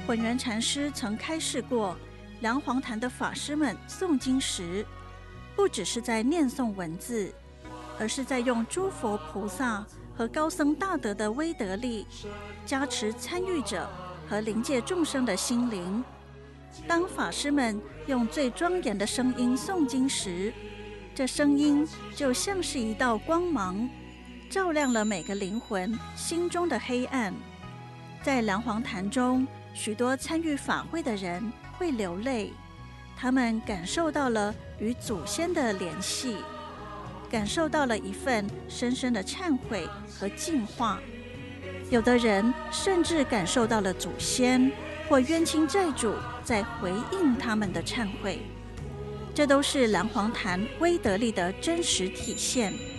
混元禅师曾开示过，梁皇坛的法师们诵经时，不只是在念诵文字，而是在用诸佛菩萨和高僧大德的威德力，加持参与者和灵界众生的心灵。当法师们用最庄严的声音诵经时，这声音就像是一道光芒，照亮了每个灵魂心中的黑暗。在梁皇坛中，许多参与法会的人会流泪，他们感受到了与祖先的联系，感受到了一份深深的忏悔和净化。有的人甚至感受到了祖先或冤亲债主在回应他们的忏悔，这都是梁皇坛威德力的真实体现。